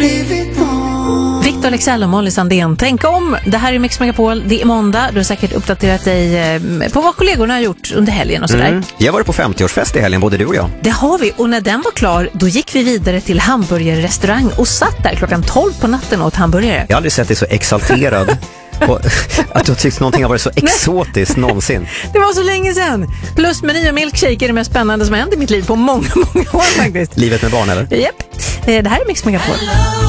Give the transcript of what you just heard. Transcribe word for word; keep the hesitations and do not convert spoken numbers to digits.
blivit någon. Victor Leksell och Molly Sandén, tänk om. Det här är Mix Megapol, det är måndag. Du har säkert uppdaterat dig på vad kollegorna har gjort under helgen och sådär. Mm. Jag var på femtioårsfest i helgen, både du och jag. Det har vi, och när den var klar, då gick vi vidare till hamburgerrestaurang och satt där klockan tolv på natten och åt hamburgare. Jag har aldrig sett dig så exalterad. Och att du tyckt någonting har varit så exotiskt någonsin. Det var så länge sedan. Plus meny och milkshake är det mest spännande som har hänt i mitt liv på många, många år faktiskt. Livet med barn, eller? Japp. Det här är Mix Megapol.